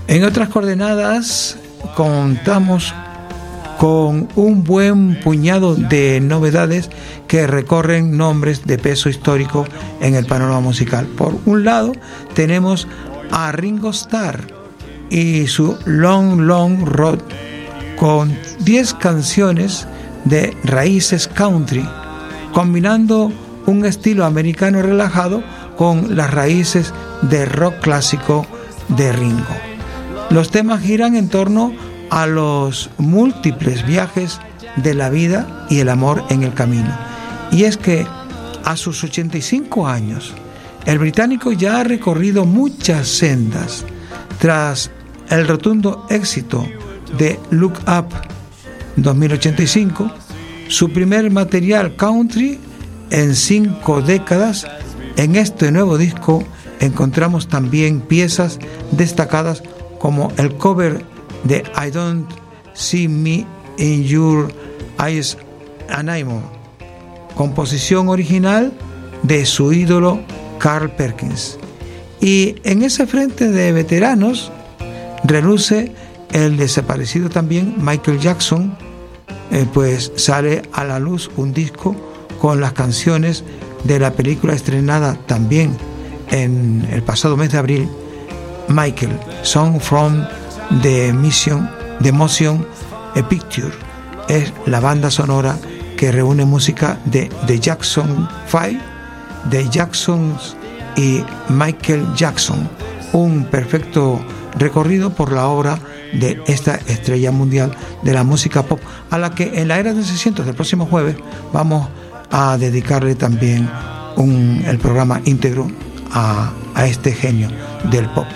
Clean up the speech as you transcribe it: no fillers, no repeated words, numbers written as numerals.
En otras coordenadas contamos con un buen puñado de novedades que recorren nombres de peso histórico en el panorama musical. Por un lado tenemos a Ringo Starr y su Long Long Road, con 10 canciones de raíces country, combinando un estilo americano relajado con las raíces de rock clásico de Ringo. Los temas giran en torno a los múltiples viajes de la vida y el amor en el camino. Y es que a sus 85 años, el británico ya ha recorrido muchas sendas. Tras el rotundo éxito de Look Up 2085, su primer material country en 5 décadas, en este nuevo disco encontramos también piezas destacadas como el cover de I Don't See Me in Your Eyes Anymore, composición original de su ídolo Carl Perkins. Y en ese frente de veteranos reluce el desaparecido también Michael Jackson, pues sale a la luz un disco con las canciones de la película estrenada también en el pasado mes de abril, Michael, Song from the Motion Picture. Es la banda sonora que reúne música de The Jackson 5, The Jacksons y Michael Jackson. Un perfecto recorrido por la obra de esta estrella mundial de la música pop, a la que en la era de 600 del próximo jueves vamos a dedicarle también el programa íntegro a este genio del pop.